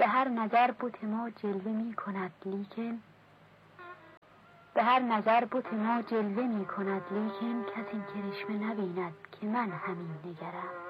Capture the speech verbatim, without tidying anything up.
به هر نظر بت ما جلوه می کند لیکن به هر نظر بت ما جلوه می کند لیکن کسی کرشمه نبیند که من همین نگرم.